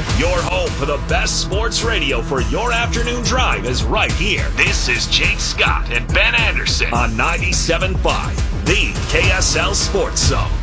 Your home for the best sports radio for your afternoon drive is right here. This is Jake Scott and Ben Anderson on 97.5, the KSL Sports Zone.